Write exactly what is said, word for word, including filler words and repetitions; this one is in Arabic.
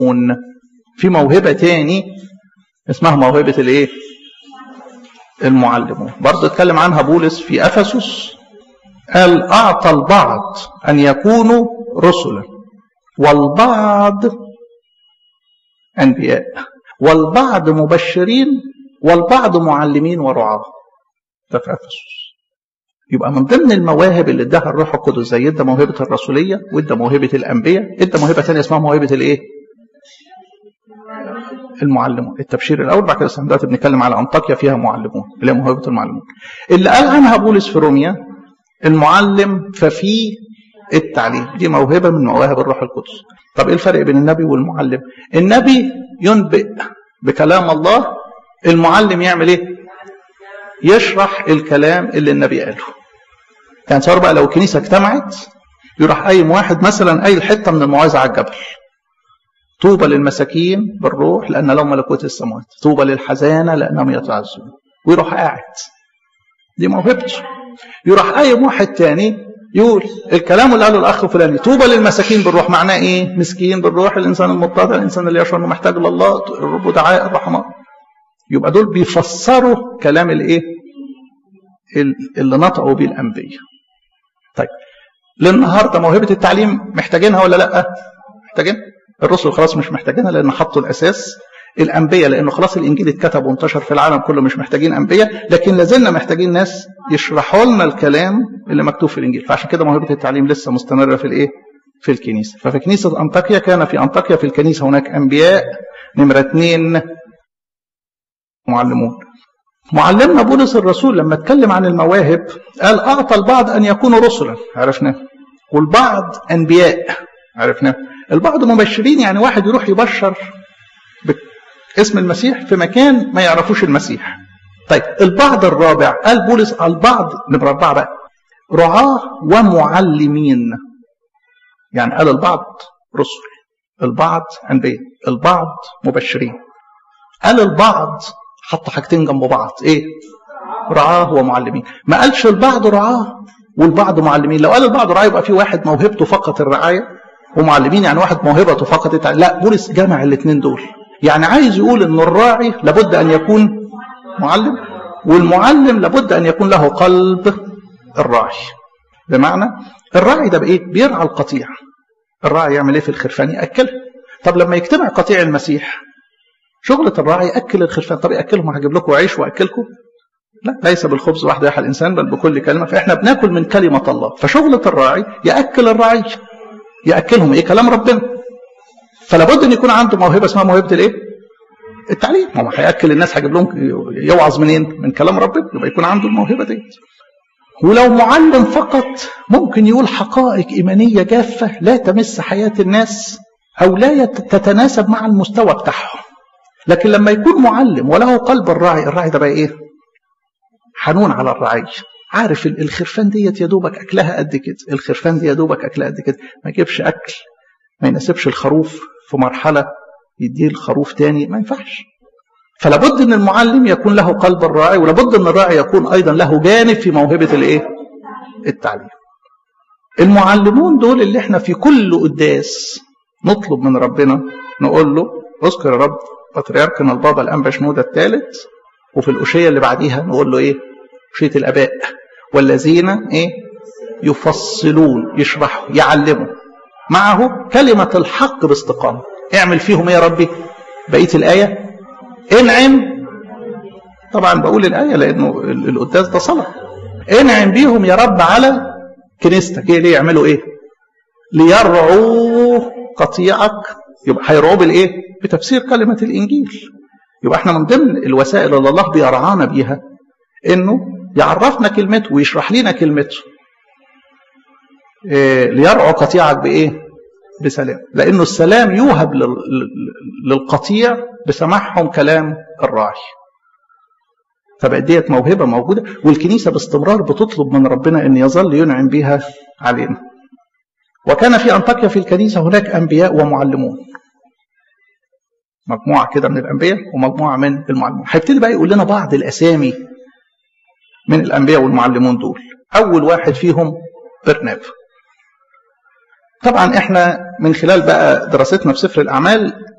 في موهبة تاني اسمها موهبة الايه؟ المعلمون. برضه اتكلم عنها بولس في أفسس، قال أعطى البعض أن يكونوا رسلا، والبعض أنبياء، والبعض مبشرين، والبعض معلمين ورعاة. ده في أفسس. يبقى من ضمن المواهب اللي اداها الروح القدس زي ادى موهبة الرسولية وادى موهبة الأنبياء، ادى موهبة ثانية اسمها موهبة الايه؟ المعلمون. التبشير الأول، بعد كده دلوقتي بنتكلم على أنطاكيا فيها معلمون اللي هي موهبة المعلمون. اللي قال عنها بولس في روميا المعلم ففي التعليم، دي موهبة من مواهب الروح القدس. طب ايه الفرق بين النبي والمعلم؟ النبي ينبئ بكلام الله، المعلم يعمل ايه؟ يشرح الكلام اللي النبي قاله. يعني صار بقى لو الكنيسة اجتمعت يروح اي واحد مثلا اي حتة من الموعظة على الجبل، طوبى للمساكين بالروح لأن لهم ملكوت السماوات، طوبى للحزانة لأنهم يتعزون، ويروح قاعد. دي موهبته. يروح أي واحد تاني يقول الكلام اللي قاله الأخ فلاني، طوبى للمساكين بالروح، معناه إيه؟ مسكين بالروح، الإنسان المتضع، الإنسان اللي يشعر إنه محتاج لله، الرب دعاء الرحمن. يبقى دول بيفسروا كلام الإيه؟ اللي نطقوا بيه الأنبياء. طيب للنهارده موهبة التعليم محتاجينها ولا لأ؟ محتاجين. الرسل خلاص مش محتاجينها لأن حطوا الأساس. الأنبياء لأنه خلاص الإنجيل اتكتب وانتشر في العالم كله مش محتاجين أنبياء، لكن لازلنا محتاجين ناس يشرحوا لنا الكلام اللي مكتوب في الإنجيل. فعشان كده موهبة التعليم لسه مستمرة في الإيه؟ في الكنيسة. ففي كنيسة أنطاكيا كان في أنطاكيا في الكنيسة هناك أنبياء، نمرة اثنين معلمون. معلمنا بولس الرسول لما اتكلم عن المواهب قال أعطى البعض أن يكونوا رسلا، عرفناه، والبعض أنبياء، عرفناه، البعض مبشرين، يعني واحد يروح يبشر باسم المسيح في مكان ما يعرفوش المسيح. طيب البعض الرابع قال بولس البعض نمرة أربعة بقى رعاة ومعلمين، يعني قال البعض رسل، البعض أنبياء، البعض مبشرين. قال البعض حط حاجتين جنب بعض، ايه؟ رعاه ومعلمين. ما قالش البعض رعاه والبعض معلمين. لو قال البعض رعاه يبقى في واحد موهبته فقط الرعاية، ومعلمين يعني واحد موهبته فقط التعليم. لا، بولس جمع الاثنين دول. يعني عايز يقول ان الراعي لابد ان يكون معلم، والمعلم لابد ان يكون له قلب الراعي. بمعنى الراعي ده بايه؟ بيرعى القطيع. الراعي يعمل ايه في الخرفان؟ ياكلها. طب لما يجتمع قطيع المسيح شغلة الراعي ياكل الخرفان. طب ياكلهم، هجيب لكم عيش واكلكم؟ لا، ليس بالخبز وحده يحيى الانسان بل بكل كلمه. فاحنا بناكل من كلمه الله. فشغلة الراعي ياكل الراعي، ياكلهم ايه؟ كلام ربنا. فلا بد ان يكون عنده موهبه اسمها موهبه الايه؟ التعليم. ما هو هياكل الناس، هجيب لهم يوعظ منين؟ من كلام ربنا. يبقى يكون عنده الموهبه دي. ولو معلم فقط ممكن يقول حقائق ايمانيه جافه لا تمس حياه الناس او لا تتناسب مع المستوى بتاعهم. لكن لما يكون معلم وله قلب الراعي، الراعي ده بقى ايه؟ حنون على الرعي، عارف الخرفان ديت يا دوبك اكلها قد كده، الخرفان دي يا دوبك اكلها قد كده، ما يجيبش اكل، ما يناسبش الخروف في مرحله يديه الخروف تاني، ما ينفعش. فلا بد ان المعلم يكون له قلب الراعي، ولا بد ان الراعي يكون ايضا له جانب في موهبه الايه؟ التعليم. المعلمون دول اللي احنا في كل قداس نطلب من ربنا نقول له اذكر يا رب بطريركنا البابا الانبا شنودة الثالث، وفي الأشية اللي بعديها نقول له ايه؟ أشية الآباء والذين ايه؟ يفصلون، يشرحوا، يعلموا معه كلمة الحق باستقامة. اعمل فيهم ايه يا ربي؟ بقية الآية انعم. طبعا بقول الآية لأنه القداس ده صلاة. انعم بيهم يا رب على كنيستك. ايه ليه يعملوا ايه؟ ليرعوا قطيعك. يبقى هيرعوا بالايه؟ بتفسير كلمة الإنجيل. يبقى احنا من ضمن الوسائل اللي الله بيرعانا بيها انه يعرفنا كلمته ويشرح لنا كلمته. إيه ليرعوا قطيعك بايه؟ بسلام. لانه السلام يوهب للقطيع بسماعهم كلام الراعي. فبقت ديت موهبه موجوده، والكنيسه باستمرار بتطلب من ربنا ان يظل ينعم بها علينا. وكان في أنطاكيا في الكنيسه هناك انبياء ومعلمون. مجموعة كده من الأنبياء ومجموعة من المعلمون. هيبتدي بقى يقول لنا بعض الأسامي من الأنبياء والمعلمون دول. أول واحد فيهم برنابا. طبعا احنا من خلال بقى دراستنا في سفر الأعمال